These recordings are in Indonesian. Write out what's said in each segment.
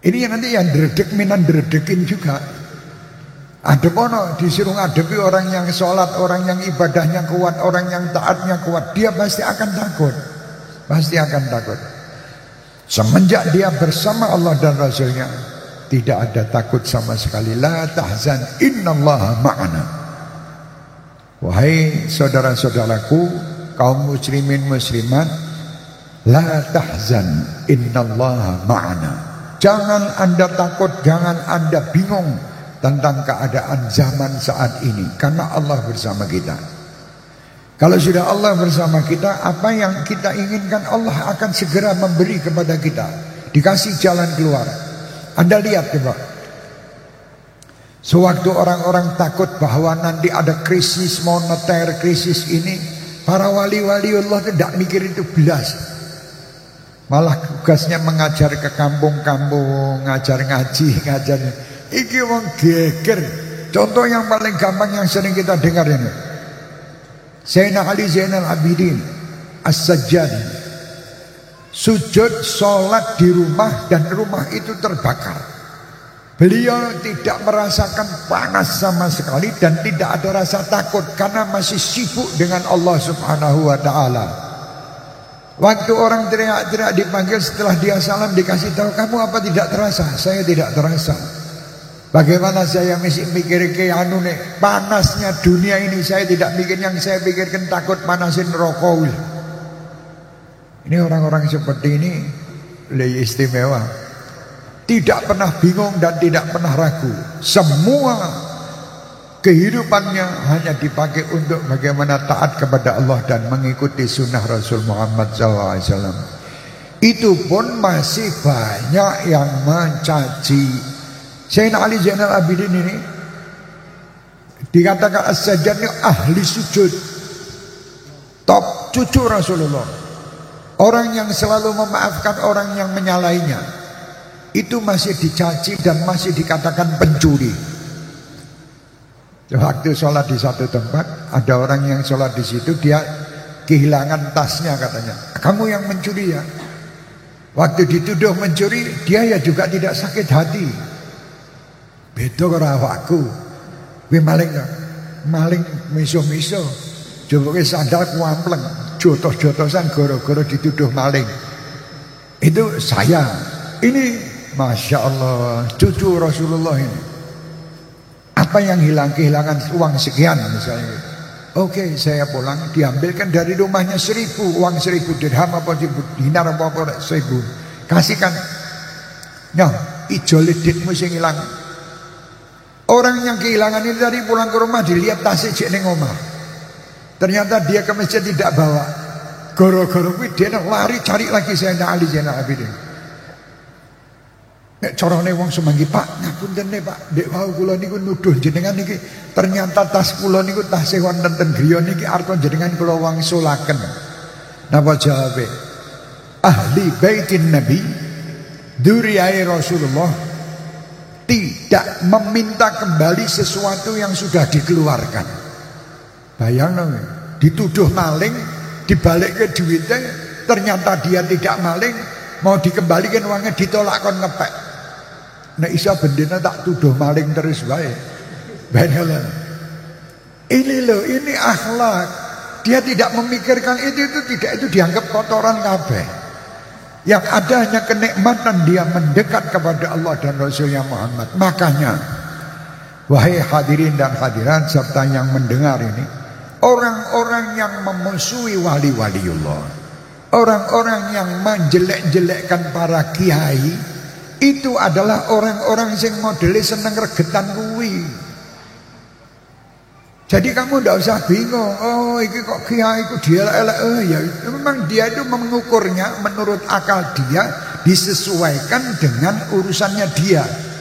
Ini nanti yang dredek minan dredekin juga. Ada kono disuruh ngadepi orang yang sholat, orang yang ibadahnya kuat, orang yang taatnya kuat, dia pasti akan takut. Pasti akan takut. Semenjak dia bersama Allah dan Rasulnya, tidak ada takut sama sekali. La tahzan innallaha ma'ana. Wahai saudara-saudaraku, kaum muslimin muslimat, la tahzan innallaha ma'ana. Jangan Anda takut, jangan Anda bingung tentang keadaan zaman saat ini, karena Allah bersama kita. Kalau sudah Allah bersama kita, apa yang kita inginkan Allah akan segera memberi kepada kita. Dikasih jalan keluar. Anda lihat coba, sewaktu orang-orang takut bahwa nanti ada krisis moneter, krisis ini, para wali-wali Allah tidak mikir itu belas. Malah tugasnya mengajar ke kampung-kampung, ngajar ngaji, ngajar. Iki wong geger. Contoh yang paling gampang yang sering kita dengar ini, Sayyidina Ali Zainal Abidin As-Sajjad sujud sholat di rumah dan rumah itu terbakar. Beliau tidak merasakan panas sama sekali dan tidak ada rasa takut karena masih sibuk dengan Allah Subhanahu wa ta'ala. Waktu orang teriak-teriak dipanggil, setelah dia salam dikasih tahu, kamu apa tidak terasa? Saya tidak terasa. Bagaimana saya mesti mikir ke anu nih, panasnya dunia ini saya tidak mikir, yang saya pikirkan takut panasin rokok. Ini orang-orang seperti ini lebih istimewa. Tidak pernah bingung dan tidak pernah ragu. Semua kehidupannya hanya dipakai untuk bagaimana taat kepada Allah dan mengikuti sunnah Rasul Muhammad SAW. Itu pun masih banyak yang mencaci. Sayyidina Ali Zainal Abidin ini dikatakan As-Sajjad ini ahli sujud, top cucu Rasulullah, orang yang selalu memaafkan orang yang menyalahinya. Itu masih dicaci dan masih dikatakan pencuri. Waktu sholat di satu tempat, ada orang yang sholat di situ, dia kehilangan tasnya katanya. Kamu yang mencuri ya? Waktu dituduh mencuri, dia ya juga tidak sakit hati. Beda karo awakku. Kowe maling ya? Maling miso-miso. Jowoke sandal kuampleng, jotos-jotosan gara-gara dituduh maling. Itu saya. Ini Masya Allah, cucu Rasulullah ini. Apa yang hilang? Kehilangan uang sekian misalnya. Oke, saya pulang, diambilkan dari rumahnya 1.000, uang 1.000 dirham apa 1.000 dinar apa 1.000. Kasihkan. Nah, ijo liditmu sing hilang. Orang yang kehilangan ini tadi pulang ke rumah, dilihat tasnya jek ning omah. Ternyata dia ke masjid tidak bawa. Goro-goro kuwi dia lari cari lagi Sayyidina Ali Zainal Abidin. Nek carane wong semanggi, Pak, ngapunten Pak, ndek wau kula niku nuduh jenengan niki, ternyata tas kula niku tasih wonten ten griya niki arep jenengan kula wangsulaken. Napa jawabe? Ahli baitin Nabi, dzurriyyah Rasulullah, tidak meminta kembali sesuatu yang sudah dikeluarkan. Bayangno, dituduh maling, dibalik ke duitnya, ternyata dia tidak maling, mau dikembalikan uangnya ditolak kon ngepek. Nek isa bendina tak tuduh maling terus wae. Bayangno. Ini loh, ini akhlak. Dia tidak memikirkan itu tidak, itu dianggap kotoran kabeh. Yang ada hanya kenikmatan dia mendekat kepada Allah dan Rasulnya Muhammad. Makanya, wahai hadirin dan hadirat serta yang mendengar ini, orang-orang yang memusuhi wali-waliullah, orang-orang yang menjelek-jelekkan para kiai, itu adalah orang-orang yang modele seneng regetan kuwi. Jadi kamu tidak usah bingung. Oh, ini kok kiai ku dia elek. Oh ya, memang dia itu mengukurnya menurut akal dia, disesuaikan dengan urusannya dia.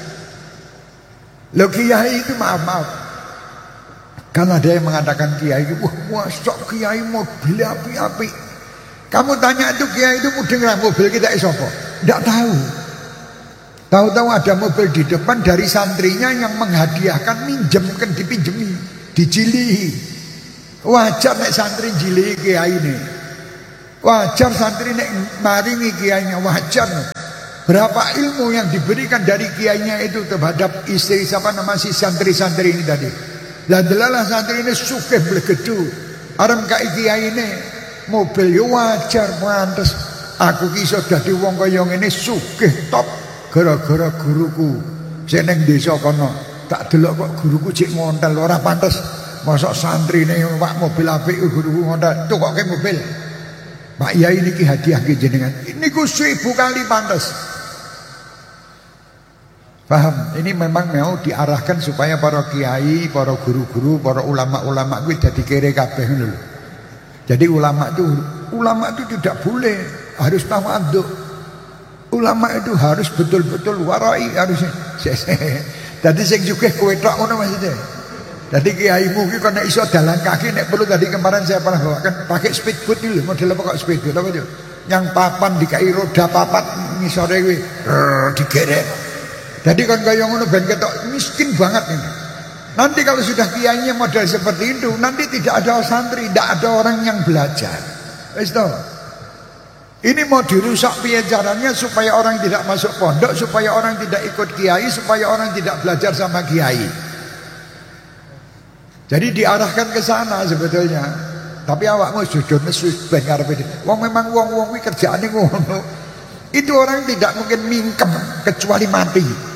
Loh, kiai itu maaf. Karena ada yang mengatakan kiai itu, wah masuk kiai mobil api-api. Kamu tanya itu kiai itu mudeng mobil kita isopo? Tidak tahu. Tahu-tahu ada mobil di depan dari santrinya yang menghadiahkan, minjemkan, dipinjemi, dijilihi. Wajar nek santri jilihi kiai ini. Wajar santri nek maringi kiainya, wajar. Berapa ilmu yang diberikan dari kiainya itu terhadap istri siapa nama si santri-santri ini tadi. Lah delalah santri ini sugih blegedu. Arep kai kiai ini mobil yo wajar pantes. Aku ki iso dadi wong kaya ngene sugih top gara-gara guruku. Sing ning desa kono tak delok kok guruku cek ngontel ora pantes. Mosok santrine Pak mobil apik guruku ngontel tukoke mobil. Pak Yai niki hadiah nggih jenengan. Niku 1000 kali pantes. Paham? Ini memang mau diarahkan supaya para kiai, para guru-guru, para ulama-ulama kuwi dadi kere kabeh ngono lho. Jadi ulama itu tidak boleh harus tawadhu. Ulama itu harus betul-betul warai harusnya. Jadi sing sugih kowe tok ngono maksudnya. Jadi kiaimu ki kena iso dalan kaki nek perlu tadi kemarin saya pernah bawakan pakai speedboat itu lho, model apa kok speedboat apa itu? Yang papan dikai roda papat ngisore kuwi digeret. Jadi kan kaya ngono ben ketok miskin banget ini. Nanti kalau sudah kiainya model seperti itu, nanti tidak ada santri, tidak ada orang yang belajar. Wis to. Ini mau dirusak piye caranya supaya orang tidak masuk pondok, supaya orang tidak ikut kiai, supaya orang tidak belajar sama kiai. Jadi diarahkan ke sana sebetulnya. Tapi awakmu sujud nesu ben karepe. Wong memang wong kuwi kerjaane ngono. Itu orang tidak mungkin mingkem kecuali mati.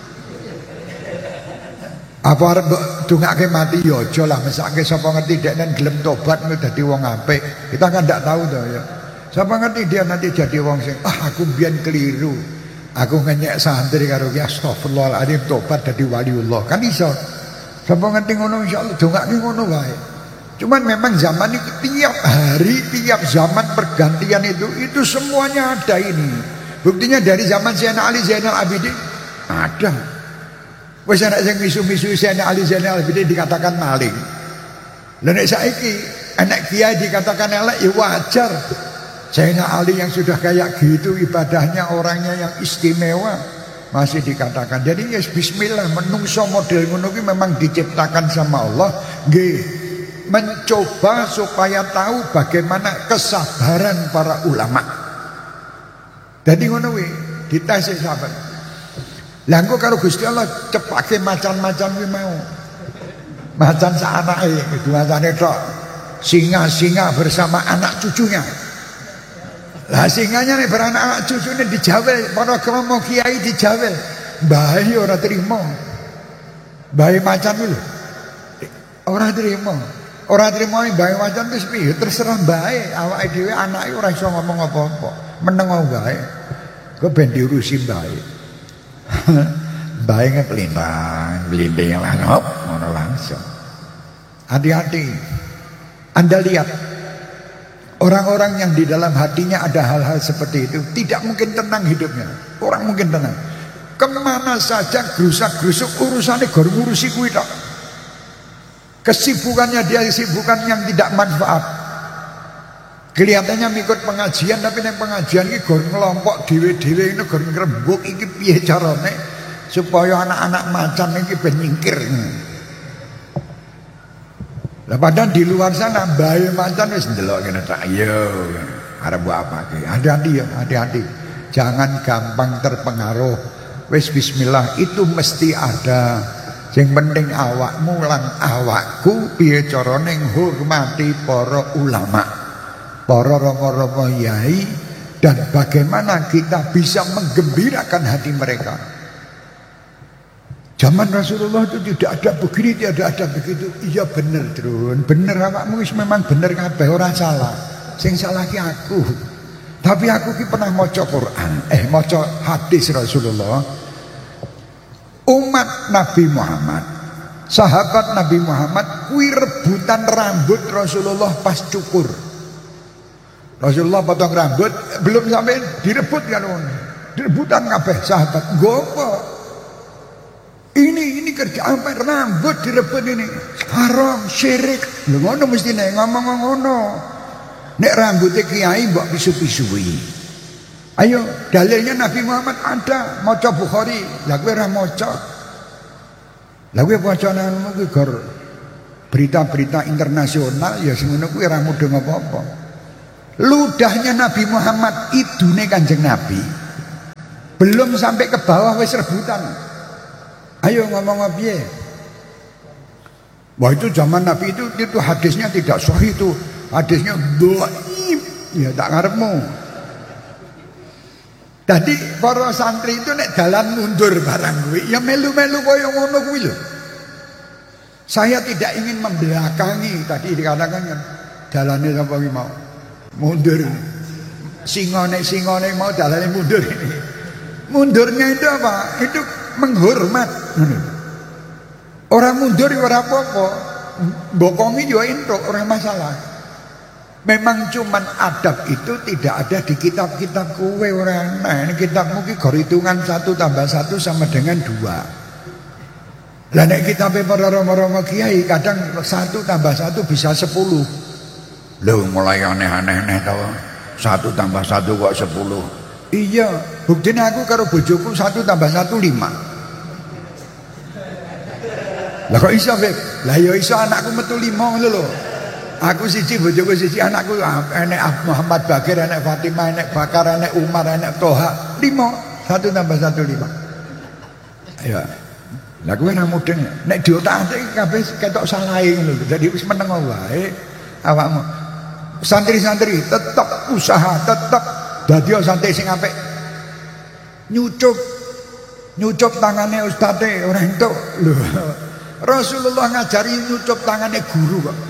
Apa arep dongake mati ya aja lah, mesake sapa ngerti dek nen gelem tobat ngono dadi wong apik. Kita kan ndak tahu to ya. Sapa ngerti dia nanti jadi wong sing aku mbiyen keliru. Aku ngenyek santri karo ki astagfirullahaladzim tobat dadi waliullah. Kan iso. Sapa ngerti ngono insyaallah dongake ngono wae. Cuman memang zaman ini tiap hari, tiap zaman pergantian itu semuanya ada ini. Buktinya dari zaman Zainal Ali Zainal Abidin ada. Wis ana sing misu-misu Zainal Ali Zainal Abidin dikatakan maling. Lah nek saiki anak kiai dikatakan elek ya wajar. Zainal Ali yang sudah kayak gitu ibadahnya orangnya yang istimewa masih dikatakan. Jadi ya bismillah menungso model ngono ki memang diciptakan sama Allah nggih mencoba supaya tahu bagaimana kesabaran para ulama. Jadi ngono kuwi dites sahabat. Lah engko karo Gusti Allah cepake macan-macan kuwi mau. Macan saanake itu macane tok. Singa-singa bersama anak cucunya. Lah singanya nek beranak cucune dijawel, para kromo kiai dijawel. Mbahe ora trimo. Mbahe macan kuwi lho. Ora trimo. Ora trimo mbahe macan wis piye terserah mbahe, awake dhewe anake ora iso ngomong apa-apa. Meneng wae. Kok ben diurusi mbahe. Baiknya pelintang, belinding ngono langsung. Hati-hati. Anda lihat orang-orang yang di dalam hatinya ada hal-hal seperti itu tidak mungkin tenang hidupnya. Orang mungkin tenang. Kemana saja gerusak-gerusuk urusannya gor ngurusi kuwi tok. Kesibukannya dia kesibukan yang tidak manfaat. Kelihatannya ngikut pengajian tapi nang pengajian iki gor ngelompok dhewe-dhewe ini gor ngrembug iki piye carane supaya anak-anak macan iki ben nyingkir. Lah padahal di luar sana bae macan wis ndelok kene tak yo arep mbok apake. Hati-hati ya, hati-hati. Jangan gampang terpengaruh. Wis bismillah itu mesti ada. Sing penting awakmu lan awakku piye carane ngurmati para ulama. Para romo-romo yai dan bagaimana kita bisa menggembirakan hati mereka. Zaman Rasulullah itu tidak ada begini, tidak ada begitu. Iya bener Drun, bener awakmu wis memang bener kabeh ora salah. Sing salah ki aku. Tapi aku ki pernah maca Quran, maca hadis Rasulullah. Umat Nabi Muhammad, sahabat Nabi Muhammad kuwi rebutan rambut Rasulullah pas cukur. Rasulullah potong rambut belum sampai direbut kan direbutan kabeh sahabat gopo ini kerja apa rambut direbut ini haram syirik lho ngono mesti nek ngomong ngono nek rambutnya kiai mbok pisu-pisui ayo dalilnya Nabi Muhammad ada maca Bukhari lah kowe ora maca lah kowe wacananmu kuwi gor berita-berita internasional ya sing ngono kuwi ora mudeng apa-apa. Ludahnya Nabi Muhammad idune Kanjeng Nabi Belum sampai ke bawah wis rebutan. Ayo ngomong piye? Wah itu zaman Nabi itu hadisnya tidak sahih, itu hadisnya dhaif. Ya tak ngarepmu. Jadi para santri itu nek dalan mundur barang kuwi ya melu-melu kaya ngono kuwi lho. Saya tidak ingin membelakangi, tadi dikatakan kan dalane sapa ki mau mundur. Singone mau dalane mundur ini. Mundurnya itu apa? Itu menghormat. Orang mundur ya ora apa-apa. Bokongi yo entuk, ora masalah. Memang cuman adab itu tidak ada di kitab-kitab kowe ora ana. Ini kitabmu ki gor hitungan 1 tambah 1 sama dengan 2. Lah nek kitabe para romo-romo kiai kadang 1 tambah 1 bisa 10. Lho mulai aneh-aneh to. 1 tambah 1 kok 10. Iya, buktinya aku karo bojoku 1 tambah 1 5. Lah kok iso, Beb? Lah ya iso anakku metu 5 ngono lho. Aku siji, bojoku siji, anakku enek Muhammad Bakir, enek Fatimah, enek Bakar, enek Umar, enek Toha. 5, 1 tambah 1 5. Ya. Lah kowe nang mudeng nek diotak-atik kabeh ketok salahe ngono lho. Dadi wis meneng wae awakmu. Santri-santri tetap usaha, tetap dadi santri sing apik. Nyucup tangane ustate ora entuk lho. Rasulullah ngajari nyucup tangannya guru kok.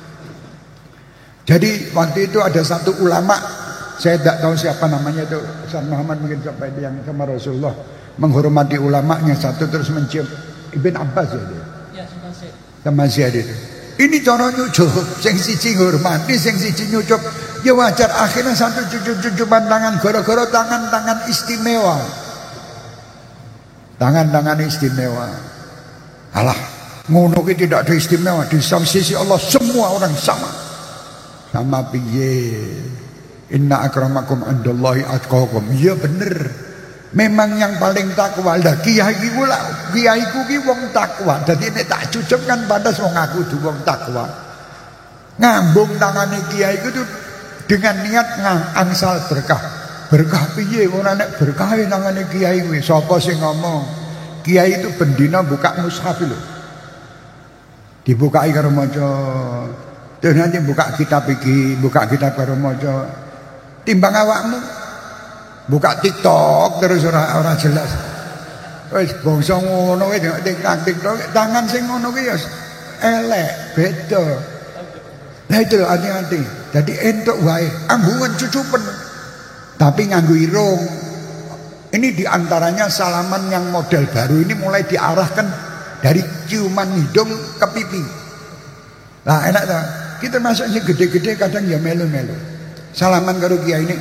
Jadi waktu itu ada satu ulama, saya tidak tahu siapa namanya itu, Ustaz Muhammad mungkin sampai yang sama Rasulullah menghormati ulamanya satu terus mencium Ibn Abbas ya dia. Ya, masih ada itu. Ini cara nyucup, sing siji ngurmati, sing siji nyucup. Ya wajar akhirnya satu cucupan tangan gara-gara tangan-tangan istimewa. Tangan-tangan istimewa. Alah, ngono ki tidak ada istimewa di sisi Allah, semua orang sama. Sama piye? Inna akramakum indallahi atqakum. Ya bener. Memang yang paling takwa lah kiaiku lah. Kiaiku ki wong takwa. Dadi nek tak cucup kan pantes wong aku du wong takwa. Ngambung tangane kiaiku itu dengan niat angsal berkah. Berkah piye ora nek berkah tangane kiai kuwi. Sapa sing ngomong? Kiai itu bendina buka mushaf lho. Dibukai karo maca. Terus nanti buka kitab iki, buka kitab karo maca. Timbang awakmu buka TikTok terus ora jelas. Wis bangsa ngono kuwi TikTok, tangan sing ngono kuwi ya elek, beda. Nah itu hati-hati. Jadi entuk wae, ambungan cucupen. Tapi nganggo irung. Ini diantaranya salaman yang model baru ini mulai diarahkan dari ciuman hidung ke pipi. Nah enak tak? Kita masuknya gede-gede kadang ya melu-melu. Salaman karo kiai ini.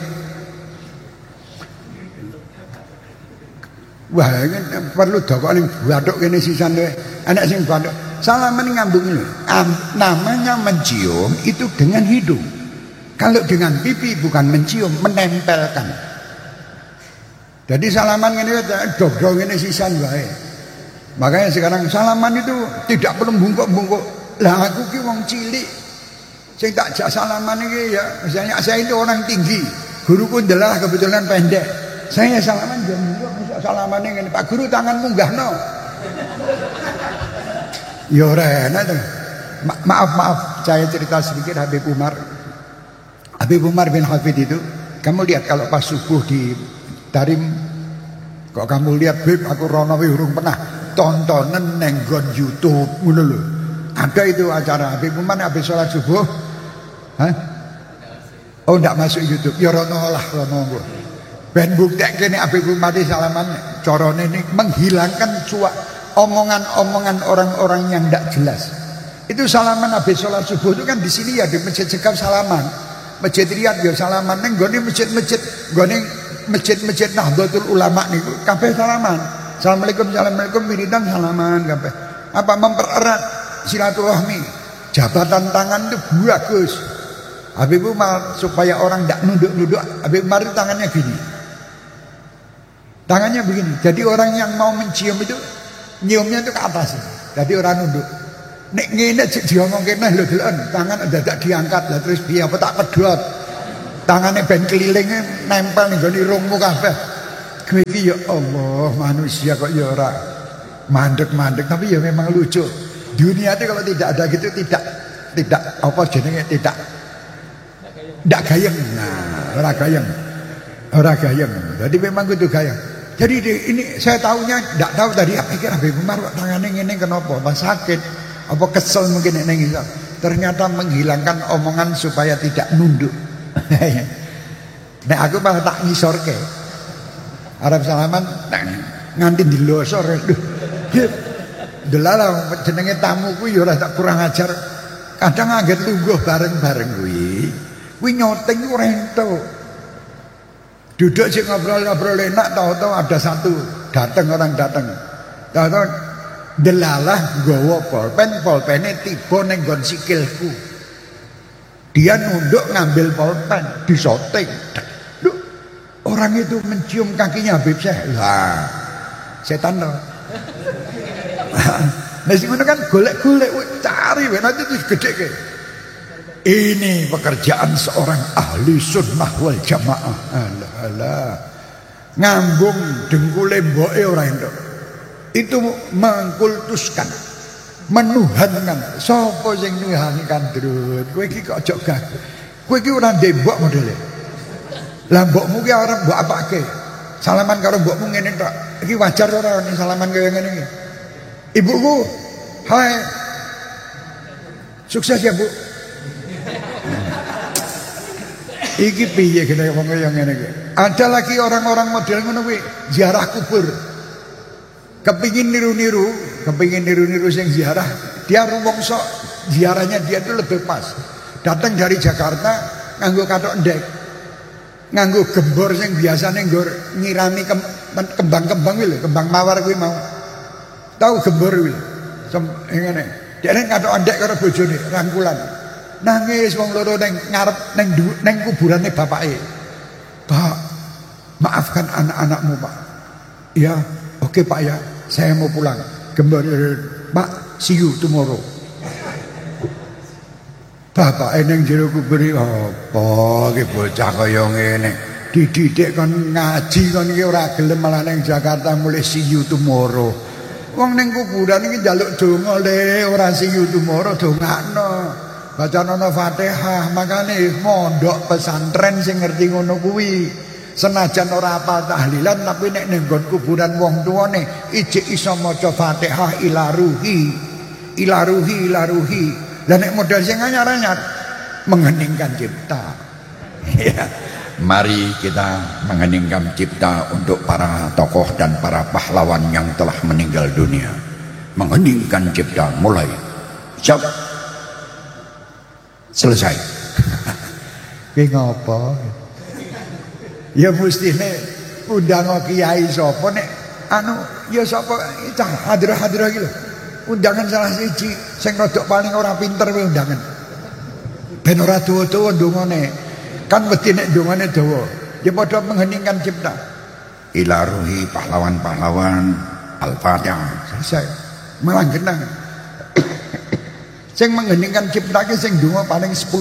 Wah ini perlu dokok ning bathuk kene sisan wae. Anak sing bathuk. Salaman ngambung ini. Namanya mencium itu dengan hidung. Kalau dengan pipi bukan mencium, menempelkan. Jadi salaman ini dog-dog ini sisan wae. Makanya sekarang salaman itu tidak perlu bungkuk-bungkuk. Lah aku ki wong cilik. Sing tak jak salaman iki ya, misalnya saya itu orang tinggi. Guruku ndelah kebetulan pendek. Saya salaman jam bungkuk bisa salamane ngene. Pak Guru tangan munggahno. Ya ora enak to. Maaf, saya cerita sedikit Habib Umar. Habib Umar bin Hafid itu, kamu lihat kalau pas subuh di Tarim, kok kamu lihat Bib, aku rono urung pernah tontonan nenggon YouTube ngono lho. Ada itu acara Habib Umar habis sholat subuh. Hah? Oh ndak masuk YouTube. Ya rono lah rono engko. Ben buktekke nek Habib Umar salaman carane ini menghilangkan omongan-omongan orang-orang yang ndak jelas. Itu salaman habis sholat subuh itu kan di sini ya di Masjid Sekap salaman. Masjid Riyadh ya salaman ning gone masjid-masjid, gone masjid-masjid Nahdlatul Ulama niku kabeh salaman. Assalamualaikum, assalamualaikum, wiridan salaman kabeh. Apa mempererat silaturahmi. Jabatan tangan itu bagus. Habib Umar supaya orang tidak nunduk-nunduk, Habib Umar itu tangannya gini. Tangannya begini. Jadi orang yang mau mencium itu nyiumnya itu ke atas. Jadi orang nunduk. Nek ngene diomong kene lho delon, tangan dadak diangkat lah terus piye apa tak pedhot. Tangane ben kelilingnya nempel ning gone irungmu kabeh. kowe iki ya Allah, manusia kok ya ora mandek-mandek tapi ya memang lucu. Dunia itu kalau tidak ada gitu tidak apa jenenge tidak gayeng. Nah, ora gayeng. Jadi memang kudu gayeng. Jadi ini saya tahunya tidak tahu tadi apa pikir Habib Umar kok tangane ngene kenapa? Apa sakit? Apa kesel mungkin nek iso. Ternyata menghilangkan omongan supaya tidak nunduk. Nek aku malah tak ngisorke. Arab salaman nganti dilosor. Delala jenenge tamu kuwi ya ora tak kurang ajar. Kadang angger lungguh bareng-bareng kuwi. Kuwi nyoteng ora ento. Duduk sing ngobrol-ngobrol enak tahu-tahu ada satu orang datang. Tahu-tahu delalah nggawa polpene tiba ning nggon sikilku. Dia nunduk ngambil polpen, disoting. Duh, orang itu mencium kakinya Habib Syekh. Lah, setan loh. Nah sing ngono kan golek-golek cari nanti itu gede ke. Ini pekerjaan seorang ahli sunnah wal jamaah. Alah. Ngambung dengkule mboke ora entuk. Itu mengkultuskan, menuhankan. Sapa sing nuhankan Drut? Kowe iki kok aja gagal. Kowe iki ora ndembok modele. Lah mbokmu ki ora mbok apake. Salaman karo mbokmu ngene tok. Iki wajar ora nek salaman kaya ngene iki. Ibuku, hai. Sukses ya, Bu. Iki piye kene wong kaya ngene iki. Ada lagi orang-orang model ngono kuwi, ziarah kubur. Kepingin niru-niru sing ziarah. Dia rumangsa ziarahnya dia itu lebih pas. Datang dari Jakarta nganggo kathok ndek. Nganggo gembor sing biasane nggo nyirami kembang-kembang kuwi lho, kembang mawar kuwi mau. Tahu gembor kuwi. Ngene. Dene kathok ndek karo bojone rangkulan. Nangis wong loro ning ngarep ning kuburane bapake. Pak, maafkan anak-anakmu, Pak. Ya, oke Pak ya. Saya mau pulang. Gembor, Pak, see you tomorrow. Bapak ning jero kubur apa iki bocah kaya ngene. Dididik kon ngaji kon iki ora gelem malah ning Jakarta mulai see you tomorrow. Wong ning kuburan iki njaluk donga le, ora see you tomorrow dongakno. Bacanono Fatihah, makane mondok pesantren sing ngerti ngono kuwi. Senajan ora apal tahlilan tapi nek ning nggon kuburan wong tuane ijik iso maca Fatihah ilaruhi. Lah nek modal sing anyar-anyar mengheningkan cipta. Ya. Mari kita mengheningkan cipta untuk para tokoh dan para pahlawan yang telah meninggal dunia. Mengheningkan cipta mulai. Siap. Selesai. Ki ngopo? Ya mestine undang kiai sapa nek anu ya sapa cah hadrah-hadrah iki lho. Undangan salah siji sing rodok paling ora pinter kuwi undangan. Ben ora dawa-dawa ndongane. Kan wedi nek ndongane dawa. Ya padha mengheningkan cipta. Ila ruhi pahlawan-pahlawan Al-Fatihah. Selesai. Malah genang. Sing mengheningkan cipta ki sing ndonga paling 10%.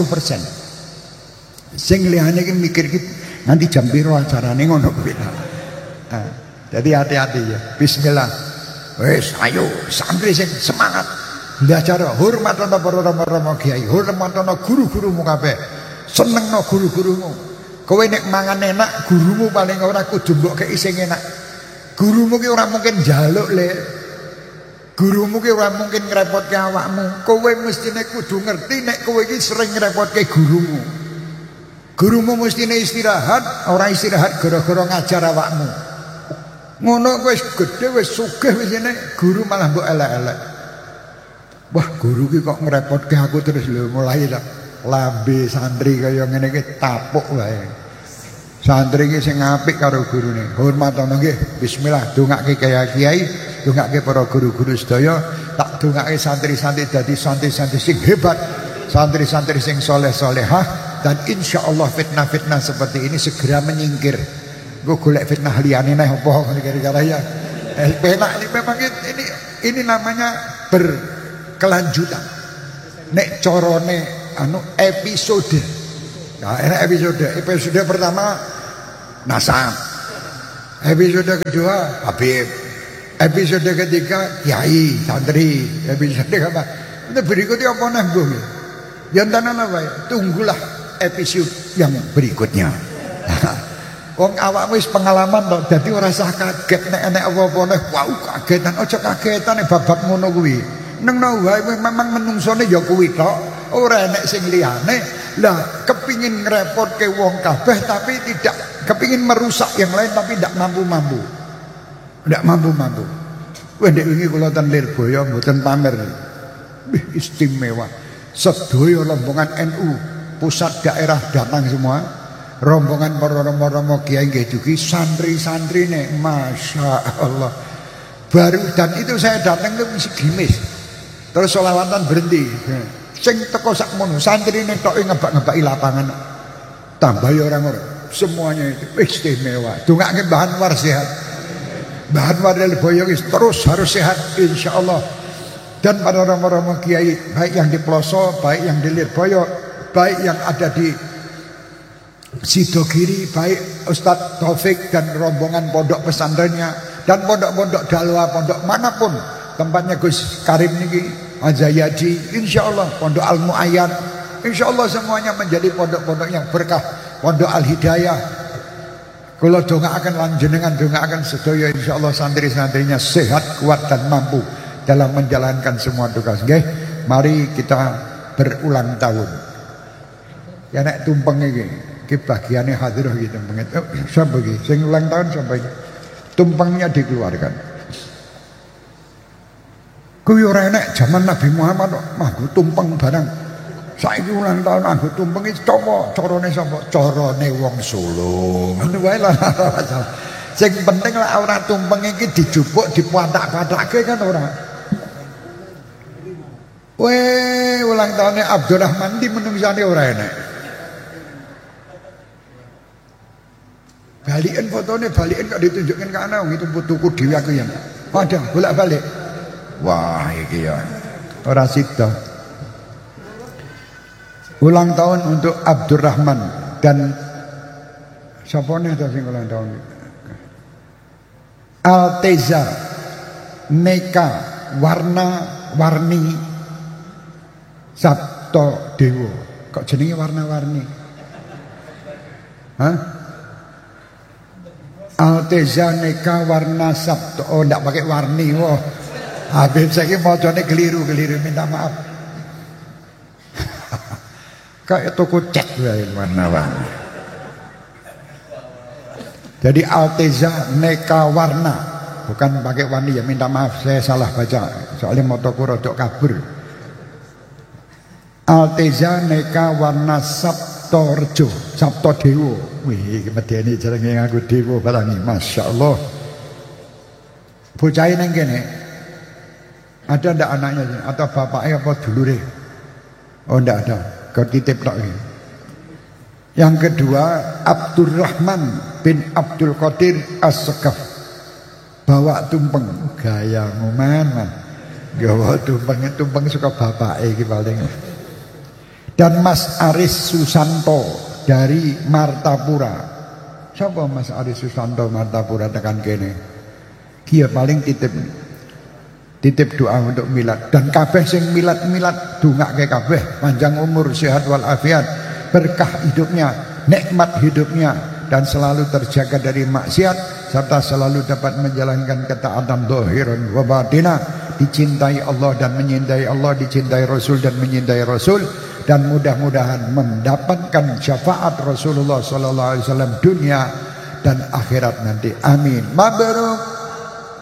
Sing liyane ki mikir ki nanti jam piro acarane ngono kuwi. Jadi hati-hati ya. Bismillah. Wes ayo santri sing semangat. Belajar hormatana para rama-rama kiai, hormatana guru-gurumu kabeh. Senengno guru-gurumu. Kowe nek mangan enak, gurumu paling ora kudu mbok kei sing enak. Gurumu ki ora mungkin njaluk le. Gurumu ki ora mungkin ngrepotke awakmu. Kowe mestine kudu ngerti nek kowe iki sering ngrepotke gurumu. Gurumu mestine istirahat, ora istirahat gara-gara ngajar awakmu. Ngono wis gedhe wis sugih wis ngene, guru malah mbok elek-elek. Wah, guru ki kok ngrepotke aku terus lho mulai lambe santri kaya ngene iki tapuk wae. Santri ki sing apik karo gurune. Hormatana nggih, bismillah dongake kiai, dongake para guru-guru sedaya, tak dongake santri-santri dadi santri-santri sing hebat, santri-santri sing saleh-salehah dan insyaallah fitnah-fitnah seperti ini segera menyingkir. Gue golek fitnah liyane neh apa gara-gara ya. Penak ini memang ini namanya berkelanjutan. Nek corone anu episode. Nah, episode pertama nasab. Episode kedua Habib. Episode ketiga kiai, santri. Episode keempat. Itu berikutnya apa nang Bung? Ya tenan apa ya? Tunggulah episode yang berikutnya. Wong awakmu wis pengalaman to, dadi ora usah kaget nek enek apa-apa nek wau kagetan, aja kagetan nek babak ngono kuwi. Nengno wae memang menungsone ya kuwi tok, ora enek sing liyane. Lah kepingin ngrepotke wong kabeh tapi tidak kepingin merusak yang lain tapi tidak mampu-mampu. Tidak mampu-mampu. Wah ndek wingi kula ten Lirboyo mboten pamer. Istimewa. Sedaya rombongan NU pusat daerah datang semua. Rombongan para romo-romo kiai nggih dugi santri-santrine Masya Allah. Baru dan itu saya datang ke misi gimis. Terus sholawatan berhenti. Sing teko sakmono santrine tok ngebak-ngebaki lapangan. Tambah orang-orang semuanya itu istimewa. Dongake Mbah Anwar sehat. Mbah Anwar Lirboyo terus harus sehat insyaallah. Dan para romo-romo kiai baik yang di Ploso, baik yang di Lirboyo, baik yang ada di Sidogiri, baik Ustadz Taufik dan rombongan pondok pesantrennya dan pondok-pondok dalwa, pondok manapun tempatnya Gus Karim niki, Azayadi, insyaallah pondok Al Muayyan, insyaallah semuanya menjadi pondok-pondok yang berkah, pondok Al Hidayah. Kalau dongaaken lan jenengan dongaaken sedaya insyaallah santri-santrinya sehat, kuat dan mampu dalam menjalankan semua tugas. Nggih, mari kita berulang tahun. Ya nek tumpeng iki bagiannya hadirah gitu menget. Siapa iki? Sing ulang tahun sampai tumpengnya dikeluarkan. Kuwi ora enek zaman Nabi Muhammad nganggo tumpeng barang. Saiki ulang tahun nganggo tumpeng iki coba carane sapa? Carane wong Solo. Ngono wae lah. Sing penting lah ora tumpeng iki dijupuk dipatak-patakke kan ora. Weh ulang tahunnya Abdurrahman di menungsane ora enek. Balikin fotonya, balikin kok ditunjukkan ke anak itu tuku dhewe aku yang. Ada bolak-balik. Wah, iki ya. Ora sida. Ulang tahun untuk Abdurrahman dan sapa nih to sing ulang tahun? Alteza Neka warna-warni Sabto Dewo. Kok jenenge warna-warni? Hah? Alteza Neka warna Sabto. Oh ndak pakai warni. Wah. Habib saiki macane keliru minta maaf. Kayak toko cat wae warna-warni. Jadi Alteza Neka warna, bukan pakai warni ya, minta maaf saya salah baca. Soalnya motoku rodok kabur. Alteza Neka warna Sabto Rejo, Sabto Dewo. Wih, medeni jenenge ngaku Dewo barangi, masyaallah. Bocah nang kene. Ada ndak anaknya atau bapaknya apa dulure? Oh ndak ada, kau titip tok iki. Yang kedua Abdurrahman bin Abdul Qadir As-Sekaf. Bawa tumpeng, gaya ngoman man. Gawa tumpeng suka bapake iki paling. Dan Mas Aris Susanto dari Martapura. Siapa Mas Aris Susanto Martapura tekan kene? Dia paling titip doa untuk milad. Dan kabeh sing milad dongake kabeh panjang umur, sehat walafiat, berkah hidupnya, nikmat hidupnya, dan selalu terjaga dari maksiat serta selalu dapat menjalankan ketaatan zahiran wa batinah, dicintai Allah dan menyintai Allah, dicintai Rasul dan menyintai Rasul, dan mudah-mudahan mendapatkan syafaat Rasulullah sallallahu alaihi wasallam dunia dan akhirat nanti. Amin. Mabrur.